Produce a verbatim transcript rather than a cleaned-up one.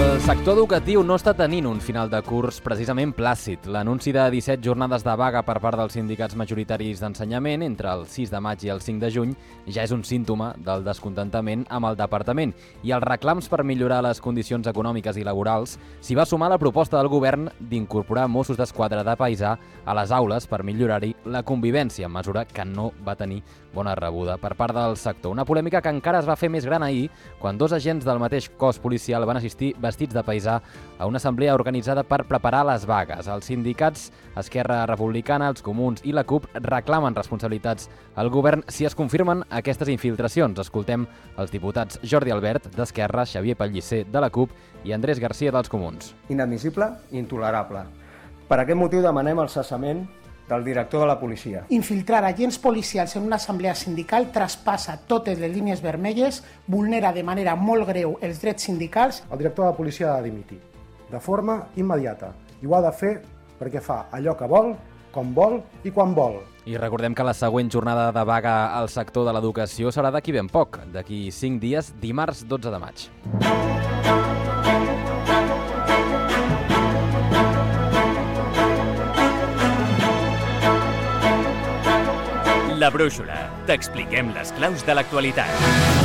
El sector educatiu no està tenint un final de curs precisament plàcid. L'anunci de disset jornades de vaga per part dels sindicats majoritaris d'ensenyament entre el sis de maig i el cinc de juny ja és un símptoma del descontentament amb el departament. I els reclams per millorar les condicions econòmiques i laborals s'hi va sumar la proposta del govern d'incorporar Mossos d'Esquadra de paisà a les aules per millorar-hi la convivència, mesura que no va tenir bona rebuda per part del sector. Una polèmica que encara es va fer més gran ahir, quan dos agents del mateix cos policial van assistir vestits de paisà a una assemblea organitzada per preparar les vagues. Els sindicats Esquerra Republicana, els Comuns i la CUP reclamen responsabilitats al govern si es confirmen aquestes infiltracions. Escoltem els diputats Jordi Albert, d'Esquerra, Xavier Pellicer, de la CUP, i Andrés Garcia, dels Comuns. Inadmissible i intolerable. Per aquest motiu demanem el cessament del director de la policia. Infiltrar agents policials en una assemblea sindical traspassa totes les línies vermelles, vulnera de manera molt greu els drets sindicals. El director de la policia ha de dimitir de forma immediata i ho ha de fer perquè fa allò que vol, com vol i quan vol. I recordem que la següent jornada de vaga al sector de l'educació serà d'aquí ben poc, d'aquí cinc dies, dimarts dotze de maig. La Brúixola. T'expliquem les claus de l'actualitat.